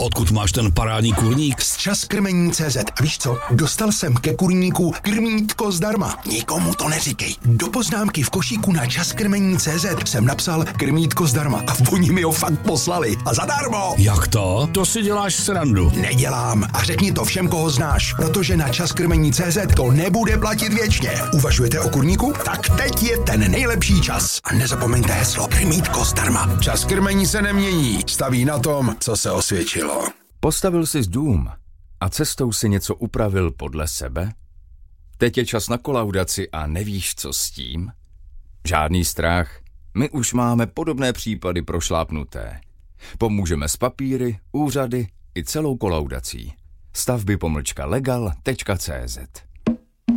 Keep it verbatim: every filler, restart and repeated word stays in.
odkud máš ten parádní kurník? Z čas krmení tečka cé zet. A víš co? Dostal jsem ke kurníku krmítko zdarma. Nikomu to neříkej. Do poznámky v košíku na čas krmení tečka cé zet jsem napsal krmítko zdarma a oni mi ho fakt poslali. A zadarmo. Jak to? To si děláš srandu. Nedělám. A řekni to všem, koho znáš, protože na čas krmení tečka cé zet to nebude platit věčně. Uvažujete o kurníku? Tak teď je ten nejlepší čas. A nezapomeňte heslo krmítko zdarma. Čas krmení se nemění. Staví na tom, co se osvědčilo. Postavil jsi dům a cestou si něco upravil podle sebe? Teď je čas na kolaudaci a nevíš, co s tím? Žádný strach. My už máme podobné případy prošlápnuté. Pomůžeme s papíry, úřady i celou kolaudací. Stavby pomlčka legal tečka cé zet